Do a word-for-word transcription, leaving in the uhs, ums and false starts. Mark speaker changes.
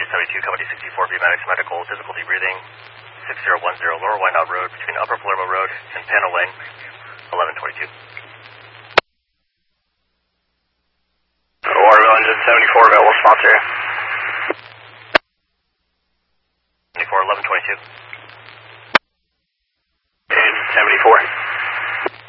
Speaker 1: seventy-two, Company sixty-four, Viematics Medical, difficulty breathing, six zero one zero Lower Wyandotte Road between Upper Palermo Road and Panel Lane, eleven twenty-two.
Speaker 2: Waterville Engine seventy-four, available spots here.
Speaker 1: seventy-four, eleven twenty-two.